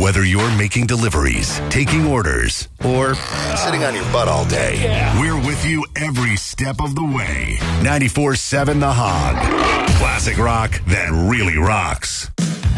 Whether you're making deliveries, taking orders, or sitting on your butt all day, we're with you every step of the way. 94.7 The Hog. Classic rock that really rocks.